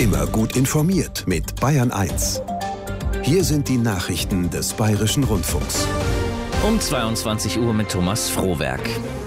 Immer gut informiert mit Bayern 1. Hier sind die Nachrichten des Bayerischen Rundfunks. Um 22 Uhr mit Thomas Frohwerk.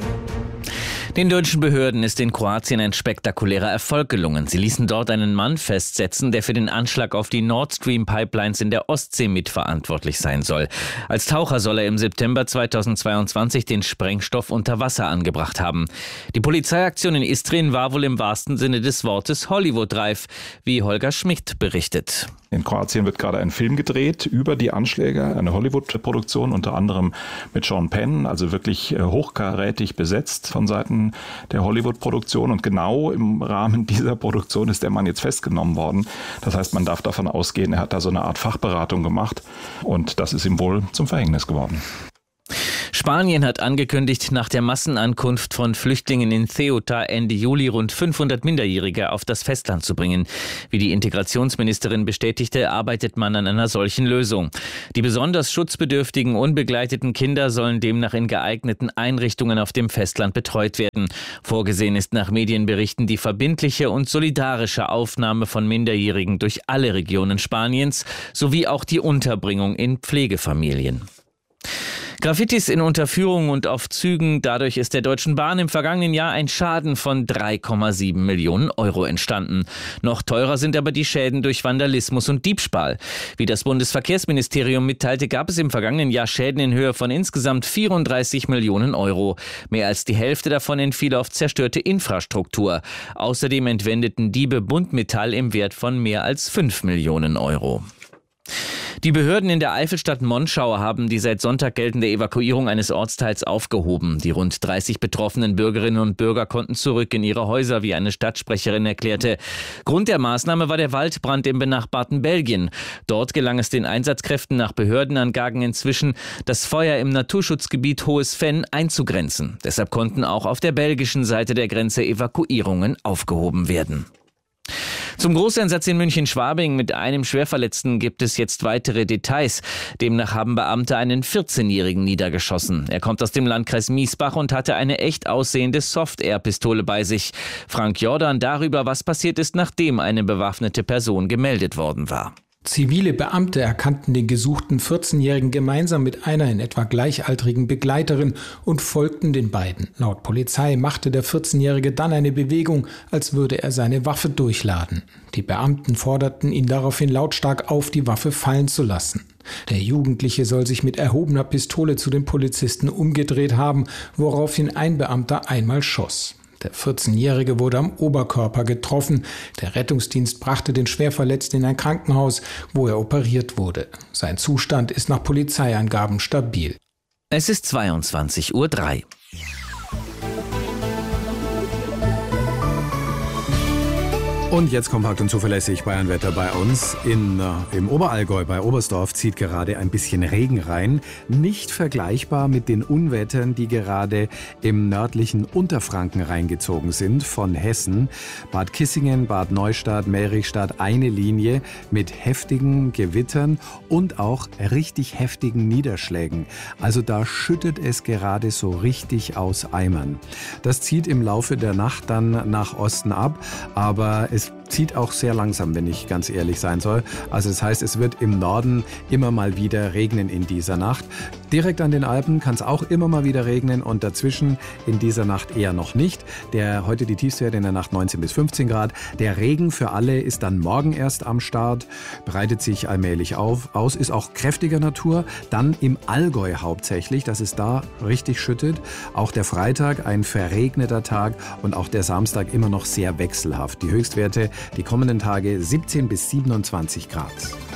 Den deutschen Behörden ist in Kroatien ein spektakulärer Erfolg gelungen. Sie ließen dort einen Mann festsetzen, der für den Anschlag auf die Nord Stream Pipelines in der Ostsee mitverantwortlich sein soll. Als Taucher soll er im September 2022 den Sprengstoff unter Wasser angebracht haben. Die Polizeiaktion in Istrien war wohl im wahrsten Sinne des Wortes Hollywood-reif, wie Holger Schmidt berichtet. In Kroatien wird gerade ein Film gedreht über die Anschläge, eine Hollywood-Produktion, unter anderem mit Sean Penn, also wirklich hochkarätig besetzt von Seiten der Hollywood-Produktion. Und genau im Rahmen dieser Produktion ist der Mann jetzt festgenommen worden. Das heißt, man darf davon ausgehen, er hat da so eine Art Fachberatung gemacht und das ist ihm wohl zum Verhängnis geworden. Spanien hat angekündigt, nach der Massenankunft von Flüchtlingen in Ceuta Ende Juli rund 500 Minderjährige auf das Festland zu bringen. Wie die Integrationsministerin bestätigte, arbeitet man an einer solchen Lösung. Die besonders schutzbedürftigen, unbegleiteten Kinder sollen demnach in geeigneten Einrichtungen auf dem Festland betreut werden. Vorgesehen ist nach Medienberichten die verbindliche und solidarische Aufnahme von Minderjährigen durch alle Regionen Spaniens sowie auch die Unterbringung in Pflegefamilien. Graffitis in Unterführungen und auf Zügen. Dadurch ist der Deutschen Bahn im vergangenen Jahr ein Schaden von 3,7 Millionen Euro entstanden. Noch teurer sind aber die Schäden durch Vandalismus und Diebstahl. Wie das Bundesverkehrsministerium mitteilte, gab es im vergangenen Jahr Schäden in Höhe von insgesamt 34 Millionen Euro. Mehr als die Hälfte davon entfiel auf zerstörte Infrastruktur. Außerdem entwendeten Diebe Buntmetall im Wert von mehr als 5 Millionen Euro. Die Behörden in der Eifelstadt Monschau haben die seit Sonntag geltende Evakuierung eines Ortsteils aufgehoben. Die rund 30 betroffenen Bürgerinnen und Bürger konnten zurück in ihre Häuser, wie eine Stadtsprecherin erklärte. Grund der Maßnahme war der Waldbrand im benachbarten Belgien. Dort gelang es den Einsatzkräften nach Behördenangaben inzwischen, das Feuer im Naturschutzgebiet Hohes Fenn einzugrenzen. Deshalb konnten auch auf der belgischen Seite der Grenze Evakuierungen aufgehoben werden. Zum Großeinsatz in München-Schwabing mit einem Schwerverletzten gibt es jetzt weitere Details. Demnach haben Beamte einen 14-Jährigen niedergeschossen. Er kommt aus dem Landkreis Miesbach und hatte eine echt aussehende Soft-Air-Pistole bei sich. Frank Jordan darüber, was passiert ist, nachdem eine bewaffnete Person gemeldet worden war. Zivile Beamte erkannten den gesuchten 14-Jährigen gemeinsam mit einer in etwa gleichaltrigen Begleiterin und folgten den beiden. Laut Polizei machte der 14-Jährige dann eine Bewegung, als würde er seine Waffe durchladen. Die Beamten forderten ihn daraufhin lautstark auf, die Waffe fallen zu lassen. Der Jugendliche soll sich mit erhobener Pistole zu den Polizisten umgedreht haben, woraufhin ein Beamter einmal schoss. Der 14-Jährige wurde am Oberkörper getroffen. Der Rettungsdienst brachte den Schwerverletzten in ein Krankenhaus, wo er operiert wurde. Sein Zustand ist nach Polizeiangaben stabil. Es ist 22:03 Uhr. Und jetzt kompakt und zuverlässig Bayernwetter bei uns. Im Oberallgäu bei Oberstdorf zieht gerade ein bisschen Regen rein. Nicht vergleichbar mit den Unwettern, die gerade im nördlichen Unterfranken reingezogen sind von Hessen. Bad Kissingen, Bad Neustadt, Merichstadt, eine Linie mit heftigen Gewittern und auch richtig heftigen Niederschlägen. Also da schüttet es gerade so richtig aus Eimern. Das zieht im Laufe der Nacht dann nach Osten ab, aber es zieht auch sehr langsam, wenn ich ganz ehrlich sein soll. Also das heißt, es wird im Norden immer mal wieder regnen in dieser Nacht. Direkt an den Alpen kann es auch immer mal wieder regnen und dazwischen in dieser Nacht eher noch nicht. Heute die Tiefstwerte in der Nacht 19 bis 15 Grad. Der Regen für alle ist dann morgen erst am Start, breitet sich allmählich aus, ist auch kräftiger Natur. Dann im Allgäu hauptsächlich, dass es da richtig schüttet. Auch der Freitag ein verregneter Tag und auch der Samstag immer noch sehr wechselhaft. Die Höchstwerte die kommenden Tage 17 bis 27 Grad.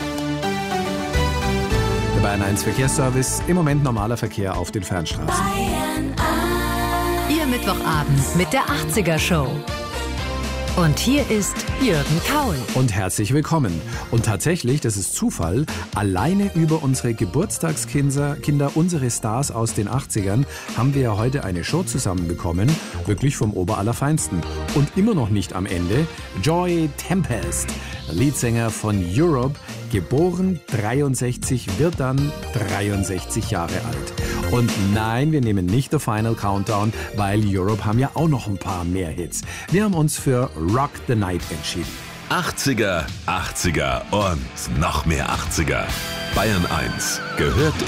Der Bayern 1 Verkehrsservice, im Moment normaler Verkehr auf den Fernstraßen. Bayern 1. Ihr Mittwochabend mit der 80er Show. Und hier ist Jürgen Kaul. Und herzlich willkommen. Und tatsächlich, das ist Zufall, alleine über unsere Geburtstagskinder, unsere Stars aus den 80ern, haben wir ja heute eine Show zusammenbekommen, wirklich vom Oberallerfeinsten. Und immer noch nicht am Ende, Joey Tempest, Leadsänger von Europe, geboren 63, wird dann 63 Jahre alt. Und nein, wir nehmen nicht The Final Countdown, weil Europe haben ja auch noch ein paar mehr Hits. Wir haben uns für Rock the Night entschieden. 80er, 80er und noch mehr 80er. Bayern 1 gehört